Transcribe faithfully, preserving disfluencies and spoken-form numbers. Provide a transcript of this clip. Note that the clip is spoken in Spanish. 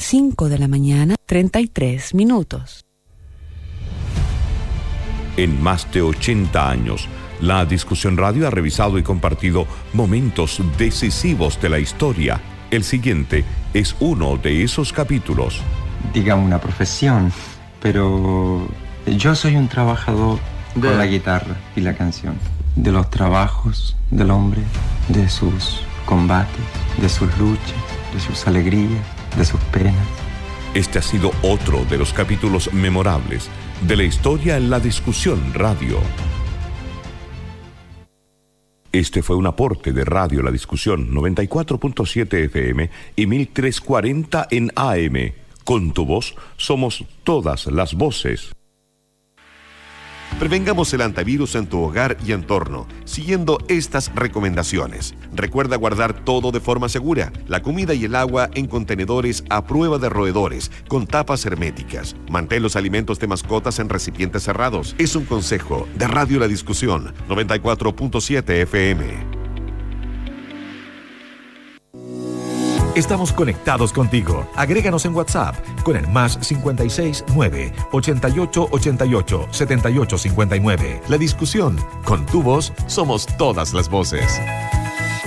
cinco de la mañana, treinta y tres minutos. En más de ochenta años, La Discusión Radio ha revisado y compartido momentos decisivos de la historia. El siguiente es uno de esos capítulos. Digamos una profesión, pero yo soy un trabajador de... con la guitarra y la canción. De los trabajos del hombre, de sus combates, de sus luchas, de sus alegrías, de sus penas. Este ha sido otro de los capítulos memorables de la historia en La Discusión Radio. Este fue un aporte de Radio La Discusión noventa y cuatro punto siete F M y mil trescientos cuarenta en A M. Con tu voz somos todas las voces. Prevengamos el antivirus en tu hogar y entorno, siguiendo estas recomendaciones. Recuerda guardar todo de forma segura, la comida y el agua en contenedores a prueba de roedores, con tapas herméticas. Mantén los alimentos de mascotas en recipientes cerrados. Es un consejo de Radio La Discusión, noventa y cuatro punto siete F M. Estamos conectados contigo. Agréganos en WhatsApp con el más cincuenta y seis nueve, ochenta y ocho ochenta y ocho, setenta y ocho cincuenta y nueve. La Discusión. Con tu voz somos todas las voces.